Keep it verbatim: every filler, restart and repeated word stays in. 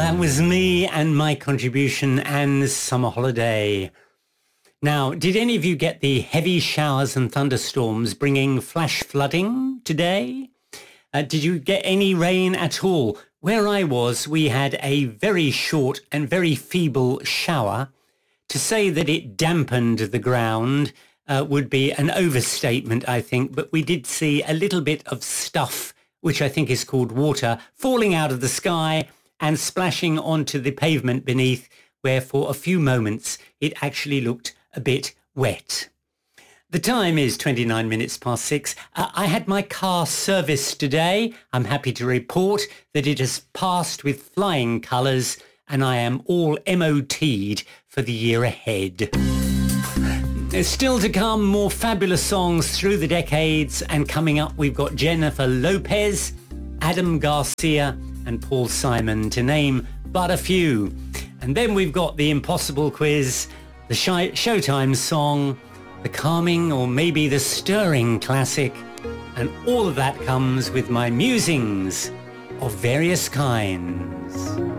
that was me and my contribution, Anne's Summer Holiday. Now, did any of you get the heavy showers and thunderstorms bringing flash flooding today? Uh, did you get any rain at all? Where I was, we had a very short and very feeble shower. To say that it dampened the ground uh, would be an overstatement, I think, but we did see a little bit of stuff, which I think is called water, falling out of the sky and splashing onto the pavement beneath, where for a few moments it actually looked a bit wet. The time is twenty-nine minutes past six. Uh, I had my car serviced today. I'm happy to report that it has passed with flying colours and I am all M O T'd for the year ahead. There's still to come more fabulous songs through the decades, and coming up we've got Jennifer Lopez, Adam Garcia and Paul Simon, to name but a few. And then we've got the impossible quiz, the Shy- Showtime song, the calming or maybe the stirring classic, and all of that comes with my musings of various kinds.